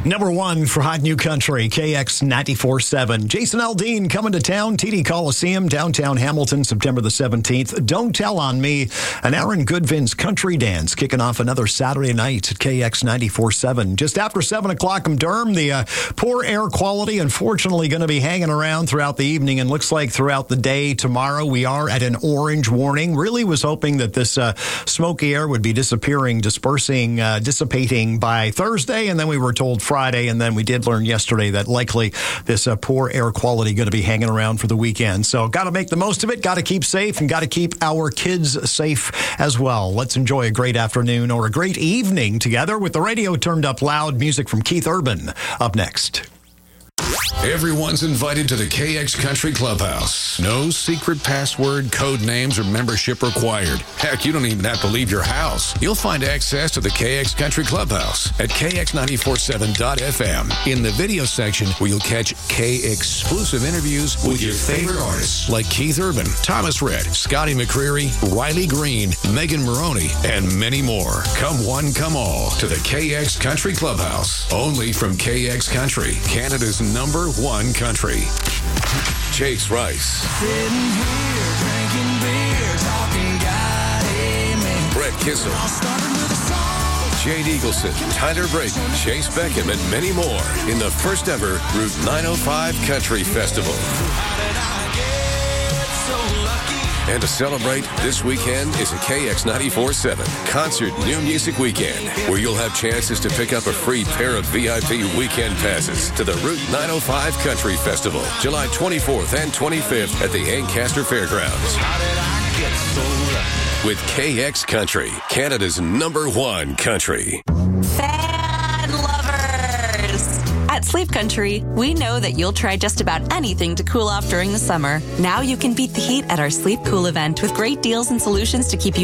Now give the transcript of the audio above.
Number one for Hot New Country, KX 94.7. Jason Aldean coming to town, TD Coliseum, downtown Hamilton, September the 17th. Don't Tell on Me, and Aaron Goodvin's Country Dance kicking off another Saturday night at KX 94.7. Just after 7 o'clock in Durham, the poor air quality, unfortunately, going to be hanging around throughout the evening, and looks like throughout the day tomorrow we are at an orange warning. Really was hoping that this smoky air would be dissipating by Thursday, and then we were told Friday, and then we did learn yesterday that likely this poor air quality going to be hanging around for the weekend. So got to make the most of it, got to keep safe, and got to keep our kids safe as well. Let's enjoy a great afternoon or a great evening together with the radio turned up loud. Music from Keith Urban up next. Everyone's invited to the KX Country Clubhouse. No secret password, code names, or membership required. Heck, you don't even have to leave your house. You'll find access to the KX Country Clubhouse at kx947.fm in the video section, where you'll catch K-exclusive interviews with your favorite artists like Keith Urban, Thomas Rhett, Scotty McCreery, Riley Green, Megan Maroney, and many more. Come one, come all to the KX Country Clubhouse. Only from KX Country, Canada's number one country. Chase Rice. Sitting here drinking beer, talking God, amen. Brett Kissel. Jade Eagleson, Tyler Brayton, Chase Beckham, and many more in the first ever Route 905 Country Festival. How did I get so lucky? And to celebrate, this weekend is a KX 94.7 Concert New Music Weekend, where you'll have chances to pick up a free pair of VIP weekend passes to the Route 905 Country Festival, July 24th and 25th at the Ancaster Fairgrounds. How did I get so lucky? With KX Country, Canada's number one country. Fan lovers! At Sleep Country, we know that you'll try just about anything to cool off during the summer. Now you can beat the heat at our Sleep Cool event with great deals and solutions to keep you